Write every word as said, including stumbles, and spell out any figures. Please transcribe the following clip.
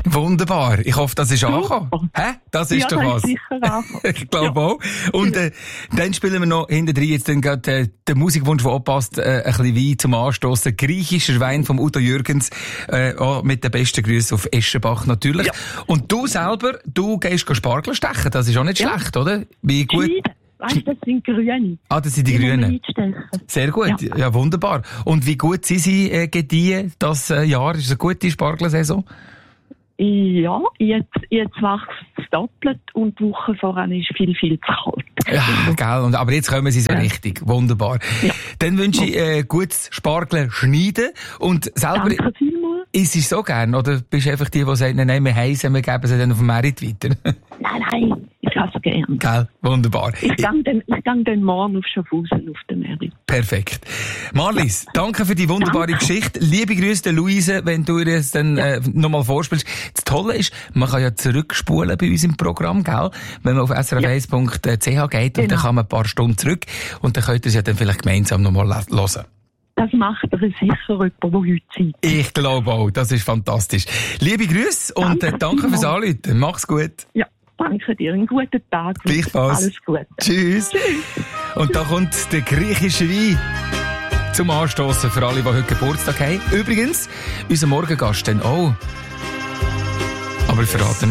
Wunderbar. Ich hoffe, das ist angekommen. Hä? Das ist ja, doch was. Sicher angekommen. Ich glaube ja. auch. Und äh, dann spielen wir noch hinten drin jetzt dann gerade äh, den Musikwunsch, der auch passt, äh, ein bisschen Wein zum Anstossen. Griechischer Wein vom Udo Jürgens, äh, auch mit den besten Grüßen auf Eschenbach natürlich. Ja. Und du selber, du gehst Spargel stechen, das ist auch nicht ja. schlecht, oder? Wie gut... Weißt du, das sind Grüne. Ah, das sind die, die Grünen. Sehr gut, ja. ja, wunderbar. Und wie gut sind sie äh, gediehen, das äh, Jahr? Ist es eine gute Spargelsaison? Ja, jetzt, jetzt wächst es doppelt und die Woche voran ist viel, viel zu kalt. Ja, gell. Und, aber jetzt kommen sie so ja. richtig. Wunderbar. Ja. Dann wünsche ich äh, gutes Spargel schneiden und selber... Danke vielmals. Isst du es so gern? Oder bist du einfach die, die sagen, nein, wir heissen, wir geben sie dann auf dem Merit weiter? Nein, nein. Ich hasse gern. Gell, wunderbar. Ich gehe dann, ich gehe dann morgen auf Schaffhausen auf den Merit. Perfekt. Marlies, danke für die wunderbare danke. Geschichte. Liebe Grüße der Luise, wenn du dir das dann ja. äh, nochmal vorspielst. Das Tolle ist, man kann ja zurückspulen bei uns im Programm, gell? Wenn man auf s r f eins punkt c h geht genau. und dann kann man ein paar Stunden zurück und dann könnt ihr es ja dann vielleicht gemeinsam nochmal hören. Das macht er sicher jemand, der heute Zeit. Ich glaube auch, das ist fantastisch. Liebe Grüße und danke, äh, danke fürs Anrufen. Mach's gut. Ja. Danke dir, einen guten Tag. Gleichfalls. Alles Gute. Tschüss. Tschüss. Und da kommt der griechische Wein zum Anstossen für alle, die heute Geburtstag haben. Übrigens, unser Morgengast dann auch. Aber ich verrate nicht.